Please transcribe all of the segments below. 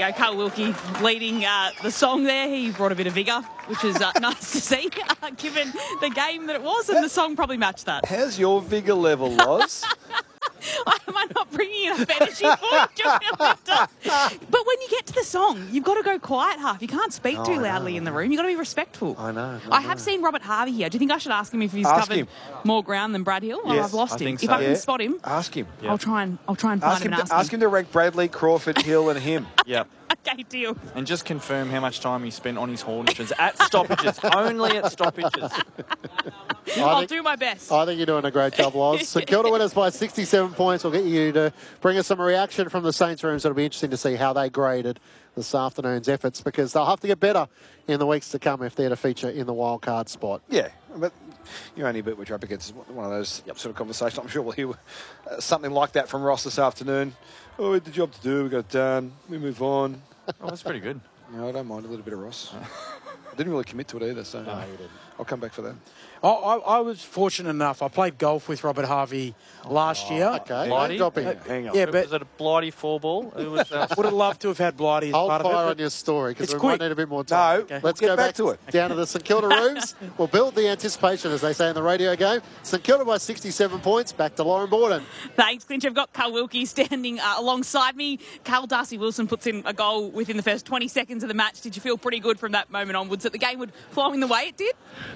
go. Carl Wilkie leading the song there. He brought a bit of vigour, which is nice to see, given the game that it was, and the song probably matched that. How's your vigour level, Loz? Am I not bringing enough energy for you? But when you get to the song, you've got to go quiet half. You can't speak too loudly in the room. You've got to be respectful. I know. I have seen Robert Harvey here. Do you think I should ask him if he's covered more ground than Brad Hill? Yes, I've lost him. so. If I can spot him, ask him. Yep. I'll try and find him and ask him. Ask him to rank Bradley, Crawford, Hill, and him. Yep. Okay, deal. And just confirm how much time he spent on his Hornets at stoppages. Only at stoppages. I'll do my best. I think you're doing a great job, Loz. St Kilda winners by 67 points. We'll get you to bring us some reaction from the Saints rooms. It'll be interesting to see how they graded this afternoon's efforts, because they'll have to get better in the weeks to come if they're to feature in the wildcard spot. Yeah, but you only beat which up against one of those sort of conversations. I'm sure we'll hear something like that from Ross this afternoon. Oh, we had the job to do. We got it done. We move on. Oh, that's pretty good. No, I don't mind a little bit of Ross. I didn't really commit to it either, so No, you didn't. I'll come back for that. I was fortunate enough. I played golf with Robert Harvey last year. Okay, Blighty? dropping. Hang on. Yeah, but Was it a Blighty 4-ball? It was, would have loved to have had Blighty as Hold part fire of on it. your story, because It's we quick. might need a bit more time. No, Okay. Let's get go back to it. down to the St Kilda rooms. We'll build the anticipation, as they say in the radio game. St Kilda by 67 points. Back to Lauren Borden. Thanks, Clinch. I've got Carl Wilkie standing alongside me. Carl Darcy Wilson puts in a goal within the first 20 seconds of the match. Did you feel pretty good from that moment onwards that the game would flow in the way it did?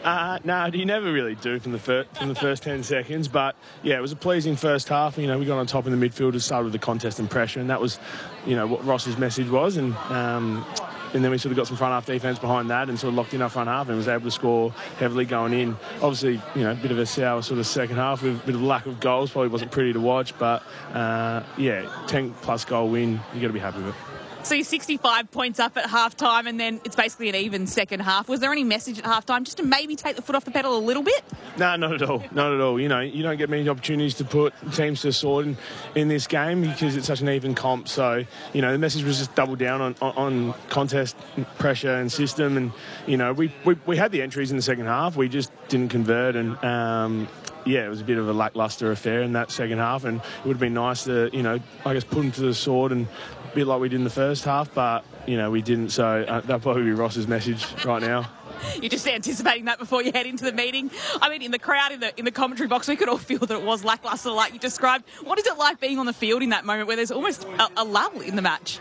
No, you never really do from the first 10 seconds. But, yeah, it was a pleasing first half. You know, we got on top in the midfield to start with the contest and pressure, and that was, you know, what Ross's message was. And then we sort of got some front half defence behind that and sort of locked in our front half and was able to score heavily going in. Obviously, you know, a bit of a sour sort of second half with a bit of lack of goals. Probably wasn't pretty to watch, but, yeah, 10-plus goal win, you got to be happy with it. So you're 65 points up at half-time, and then it's basically an even second half. Was there any message at half-time just to maybe take the foot off the pedal a little bit? No, not at all. Not at all. You know, you don't get many opportunities to put teams to the sword in this game because it's such an even comp. So, you know, the message was just double down on contest, pressure and system. And, you know, we had the entries in the second half. We just didn't convert, and yeah, it was a bit of a lacklustre affair in that second half, and it would have been nice to, you know, I guess put them to the sword and a bit like we did in the first half, but, you know, we didn't. So that'll probably be Ross's message right now. You're just anticipating that before you head into the meeting. I mean, in the crowd, in the commentary box, we could all feel that it was lacklustre like you described. What is it like being on the field in that moment where there's almost a lull in the match?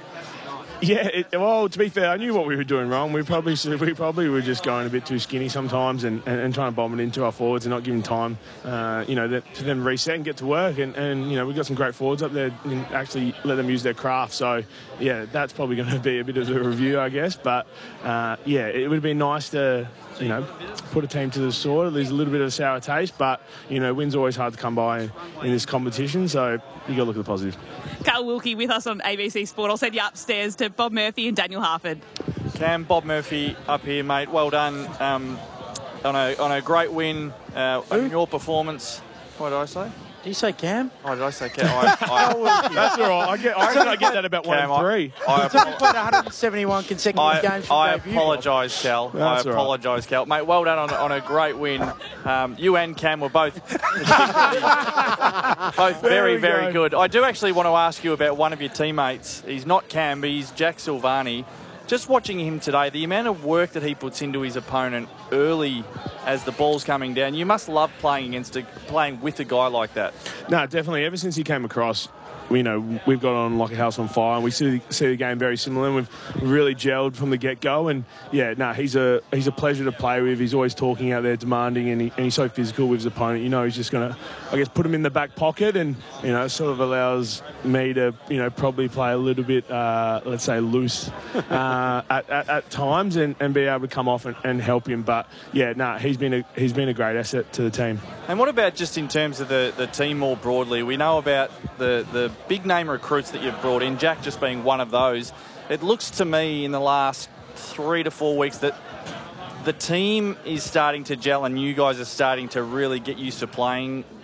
Yeah, well, to be fair, I knew what we were doing wrong. We probably were just going a bit too skinny sometimes and trying to bomb it into our forwards and not giving time, you know, for them to reset and get to work. And you know, we've got some great forwards up there and actually let them use their craft. So, yeah, that's probably going to be a bit of a review, I guess. But, yeah, it would have been nice to, you know, put a team to the sword. There's a little bit of a sour taste, but, you know, wins always hard to come by in this competition. So you got to look at the positive. Carl Wilkie with us on ABC Sport. I'll send you upstairs to Bob Murphy and Daniel Harford. Cam, Bob Murphy up here, mate. Well done on a great win. On your performance. What did I say? Did you say Cam? Oh, did I say Cam? That's all right. I get that about Cam, 1 and 3. He's only played 171 consecutive games for I debut. apologise, Cal. That's I apologise, Cal. Mate, well done on a great win. You and Cam were both very, very good. I do actually want to ask you about one of your teammates. He's not Cam, but he's Jack Silvani. Just watching him today, the amount of work that he puts into his opponent early as the ball's coming down, you must love playing with a guy like that. No, definitely. Ever since he came across, you know, we've got on like a house on fire, and we see the game very similar, and we've really gelled from the get-go. And yeah, no, he's a pleasure to play with. He's always talking out there, demanding, and he's so physical with his opponent. You know, he's just going to, I guess, put him in the back pocket, and, you know, sort of allows me to, you know, probably play a little bit, let's say, loose at times, and be able to come off and help him. But yeah, no, he's been a great asset to the team. And what about just in terms of the team more broadly? We know about the big name recruits that you've brought in, Jack just being one of those. It looks to me in the last 3 to 4 weeks that the team is starting to gel and you guys are starting to really get used to playing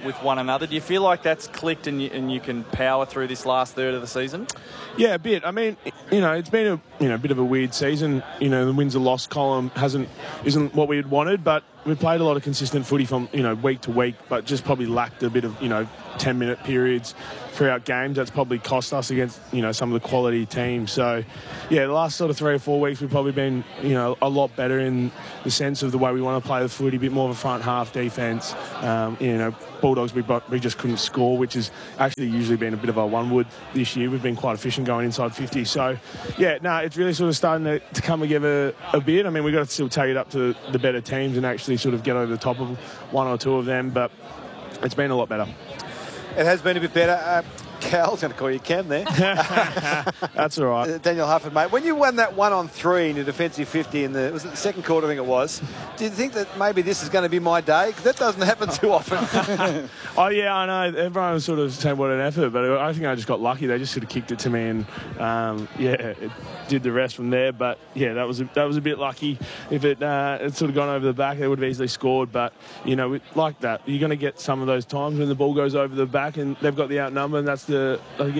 with one another. Do you feel like that's clicked and you can power through this last third of the season? Yeah, a bit. I mean, it's been a bit of a weird season. The wins and loss column isn't what we had wanted, but we've played a lot of consistent footy from week to week, but just probably lacked a bit of 10-minute periods throughout games. That's probably cost us against some of the quality teams. So yeah, the last sort of 3 or 4 weeks we've probably been a lot better in the sense of the way we want to play the footy, a bit more of a front half defence. Bulldogs we just couldn't score, which has actually usually been a bit of a one-wood this year. We've been quite efficient going inside 50. So yeah, it's really sort of starting to come together a bit. I mean, we've got to still take it up to the better teams and actually sort of get over the top of one or two of them, but it's been a lot better. It has been a bit better. Cal's going to call you Cam there. That's all right. Daniel Hufford, mate. When you won that 1-on-3 in your defensive 50 was it the second quarter, I think it was, did you think that maybe this is going to be my day? Because that doesn't happen too often. Oh, yeah, I know. Everyone was sort of saying what an effort, but I think I just got lucky. They just sort of kicked it to me and, it did the rest from there. But, yeah, that was a bit lucky. If it sort of gone over the back, they would have easily scored. But, like that, you're going to get some of those times when the ball goes over the back and they've got the outnumber, and that's the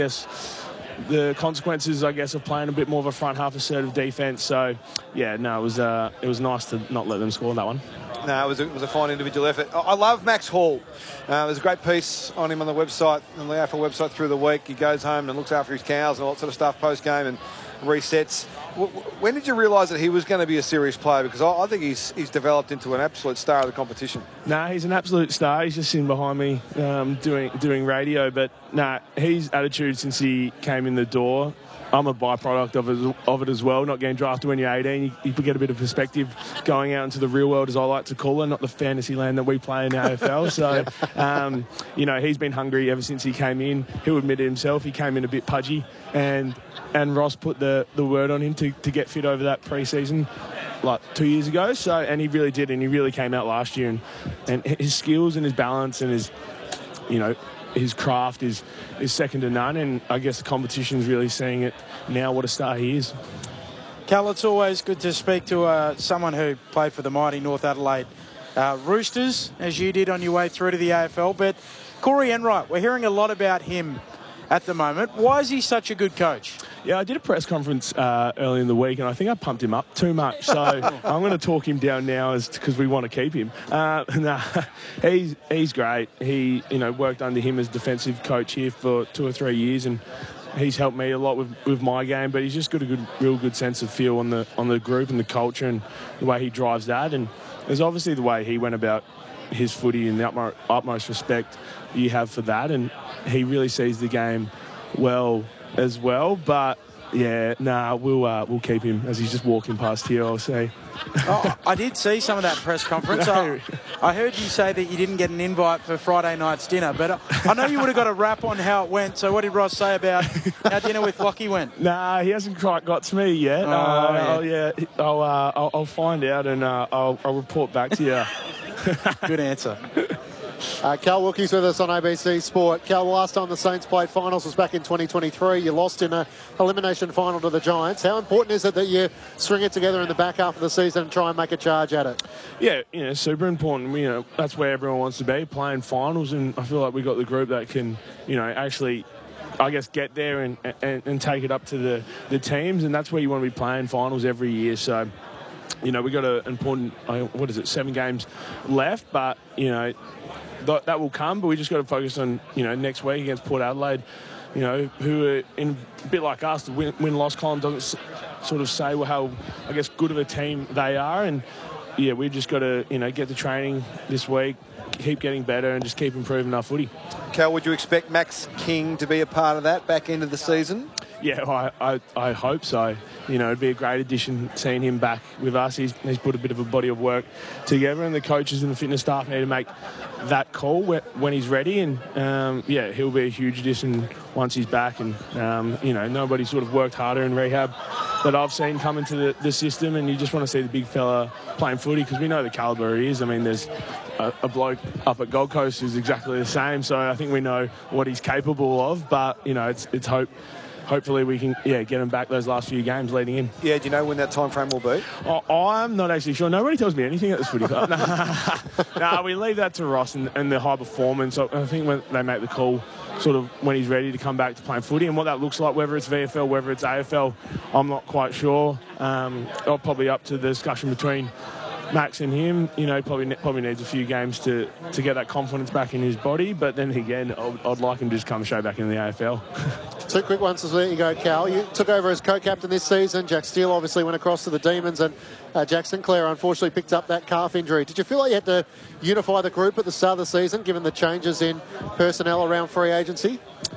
consequences, of playing a bit more of a front half assertive defence. So, yeah, it was nice to not let them score on that one. No, it was a fine individual effort. I love Max Hall. There's a great piece on him on the website, on the AFL website through the week. He goes home and looks after his cows and all that sort of stuff post-game and resets. When did you realise that he was going to be a serious player? Because I think he's developed into an absolute star of the competition. No, he's an absolute star. He's just sitting behind me doing radio. But his attitude since he came in the door, I'm a byproduct of it as well. Not getting drafted when you're 18, you get a bit of perspective going out into the real world, as I like to call it, not the fantasy land that we play in the AFL. So, he's been hungry ever since he came in. He'll admit it himself. He came in a bit pudgy, and Ross put the word on him to get fit over that pre-season like 2 years ago. So, and he really did, and he really came out last year. And his skills and his balance and his craft is second to none, and I guess the competition's really seeing it now, what a star he is. Cal, it's always good to speak to someone who played for the mighty North Adelaide Roosters, as you did on your way through to the AFL. But Corey Enright, we're hearing a lot about him at the moment. Why is he such a good coach? Yeah, I did a press conference early in the week, and I think I pumped him up too much. So I'm going to talk him down now, because we want to keep him. He's great. He worked under him as defensive coach here for 2 or 3 years, and he's helped me a lot with my game. But he's just got a real good sense of feel on the group and the culture and the way he drives that. And there's obviously the way he went about his footy and the utmost respect you have for that, and he really sees the game well as well. But we'll keep him as he's just walking past here, I'll say. I did see some of that press conference. No. I heard you say that you didn't get an invite for Friday night's dinner, but I know you would have got a rap on how it went. So what did Ross say about how dinner with Lockie went? Nah, he hasn't quite got to me yet. I'll find out, and I'll report back to you. Good answer. Cal Wilkie's with us on ABC Sport. Cal, the last time the Saints played finals was back in 2023. You lost in an elimination final to the Giants. How important is it that you string it together in the back half of the season and try and make a charge at it? Yeah, super important. That's where everyone wants to be, playing finals, and I feel like we got the group that can, actually, I guess, get there and take it up to the teams, and that's where you want to be playing finals every year. So, we've got an important, 7 games left, but, that will come, but we just got to focus on, next week against Port Adelaide, who are in a bit like us. The win-loss column doesn't sort of say how, I guess, good of a team they are. And, yeah, we've just got to, get the training this week, keep getting better and just keep improving our footy. Cal, would you expect Max King to be a part of that back end of the season? Yeah, I hope so. It'd be a great addition seeing him back with us. He's put a bit of a body of work together, and the coaches and the fitness staff need to make that call when he's ready. And, he'll be a huge addition once he's back. And, nobody sort of worked harder in rehab that I've seen come into the system, and you just want to see the big fella playing footy because we know the calibre he is. I mean, there's a bloke up at Gold Coast who's exactly the same, so I think we know what he's capable of. But, it's hope hopefully we can get him back those last few games leading in. Yeah, do you know when that time frame will be? I'm not actually sure. Nobody tells me anything at this footy club. No, we leave that to Ross and the high performance. I think when they make the call, sort of when he's ready to come back to playing footy, and what that looks like, whether it's VFL, whether it's AFL, I'm not quite sure. Probably up to the discussion between Max and him. Probably needs a few games to get that confidence back in his body, but then again, I'd like him to just come straight back into the AFL. Two quick ones as there you go, Cal. You took over as co-captain this season. Jack Steele obviously went across to the Demons, and Jack Sinclair unfortunately picked up that calf injury. Did you feel like you had to unify the group at the start of the season, given the changes in personnel around free agency?